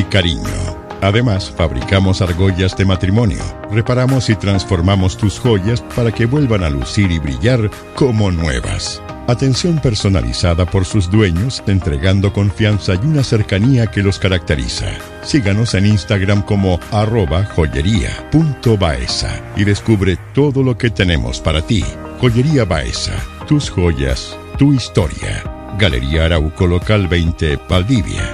cariño. Además, fabricamos argollas de matrimonio. Reparamos y transformamos tus joyas para que vuelvan a lucir y brillar como nuevas. Atención personalizada por sus dueños, entregando confianza y una cercanía que los caracteriza. Síganos en Instagram como @joyería.baeza y descubre todo lo que tenemos para ti. Joyería Baeza, tus joyas, tu historia. Galería Arauco, local 20, Valdivia.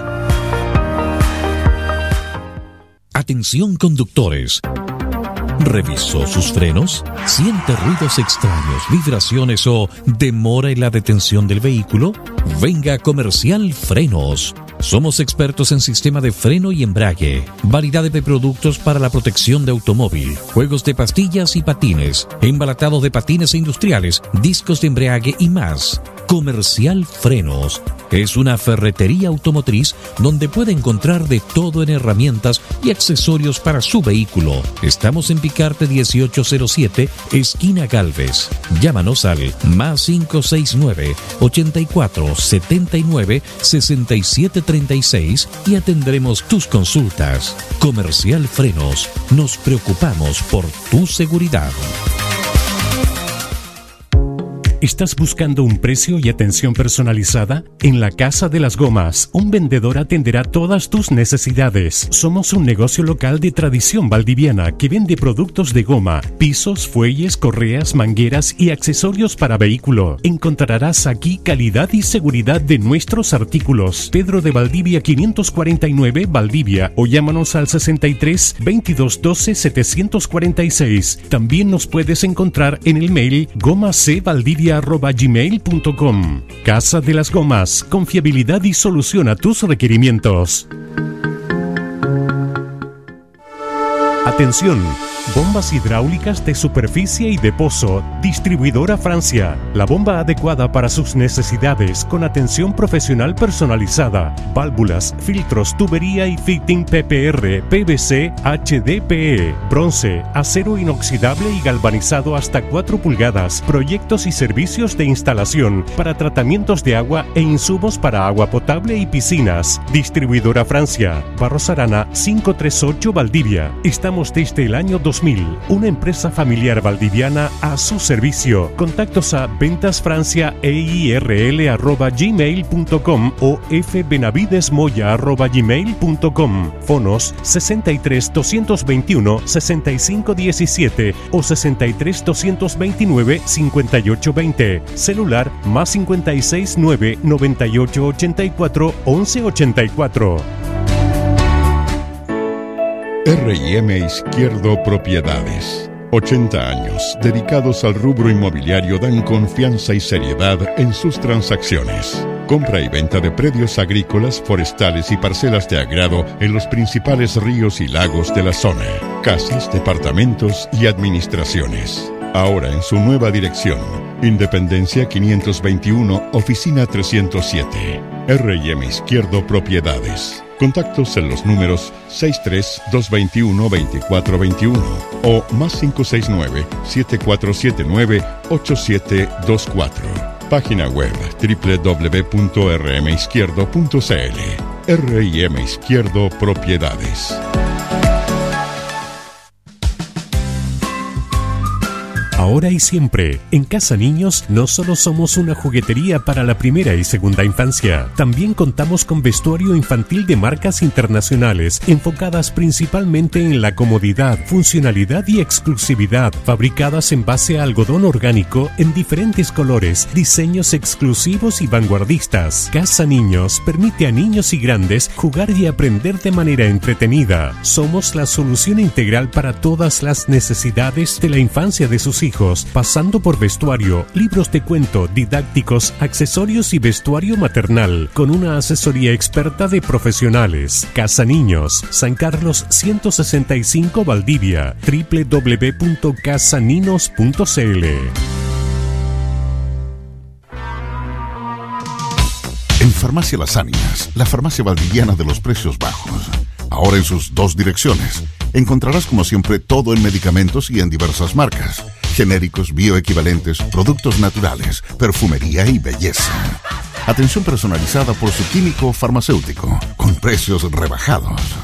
Atención conductores. ¿Revisó sus frenos? ¿Siente ruidos extraños, vibraciones o demora en la detención del vehículo? Venga a Comercial Frenos. Somos expertos en sistema de freno y embrague, variedad de productos para la protección de automóvil, juegos de pastillas y patines, embalatados de patines industriales, discos de embrague y más. Comercial Frenos es una ferretería automotriz donde puede encontrar de todo en herramientas y accesorios para su vehículo. Estamos en Picarte 1807, esquina Galvez. Llámanos al +569 84 79 67 36 y atendremos tus consultas. Comercial Frenos, nos preocupamos por tu seguridad. ¿Estás buscando un precio y atención personalizada? En la Casa de las Gomas, un vendedor atenderá todas tus necesidades. Somos un negocio local de tradición valdiviana que vende productos de goma, pisos, fuelles, correas, mangueras y accesorios para vehículo. Encontrarás aquí calidad y seguridad de nuestros artículos. Pedro de Valdivia 549, Valdivia, o llámanos al 63 22 12 746. También nos puedes encontrar en el mail gomacvaldivia@gmail.com. Casa de las Gomas, confiabilidad y solución a tus requerimientos. Atención, bombas hidráulicas de superficie y de pozo, distribuidora Francia. La bomba adecuada para sus necesidades con atención profesional personalizada. Válvulas, filtros, tubería y fitting PPR, PVC, HDPE, bronce, acero inoxidable y galvanizado hasta 4 pulgadas. Proyectos y servicios de instalación para tratamientos de agua e insumos para agua potable y piscinas. Distribuidora Francia. Barros Arana 538 Valdivia. Estamos desde el año 2000, una empresa familiar valdiviana a su servicio. Contactos a ventasfranciaeirl@gmail.com o fbenavidesmoya@gmail.com. Fonos 63 221 65 17 o 63 229 58 20. Celular +56 9 98 84 11 84. R&M Izquierdo Propiedades. 80 años dedicados al rubro inmobiliario dan confianza y seriedad en sus transacciones. Compra y venta de predios agrícolas, forestales y parcelas de agrado en los principales ríos y lagos de la zona. Casas, departamentos y administraciones. Ahora en su nueva dirección. Independencia 521, oficina 307. R&M Izquierdo Propiedades. Contactos en los números 63-221-2421 o +569 7479-8724. Página web www.rmizquierdo.cl. R&M Izquierdo Propiedades. Ahora y siempre, en Casa Niños no solo somos una juguetería para la primera y segunda infancia, también contamos con vestuario infantil de marcas internacionales, enfocadas principalmente en la comodidad, funcionalidad y exclusividad, fabricadas en base a algodón orgánico en diferentes colores, diseños exclusivos y vanguardistas. Casa Niños permite a niños y grandes jugar y aprender de manera entretenida. Somos la solución integral para todas las necesidades de la infancia de sus hijos, pasando por vestuario, libros de cuento, didácticos, accesorios y vestuario maternal, con una asesoría experta de profesionales. Casa Niños, San Carlos 165 Valdivia, www.casaninos.cl. En Farmacia Las Ánimas, la farmacia valdiviana de los precios bajos. Ahora en sus 2 direcciones. Encontrarás como siempre todo en medicamentos y en diversas marcas. Genéricos, bioequivalentes, productos naturales, perfumería y belleza. Atención personalizada por su químico farmacéutico, con precios rebajados.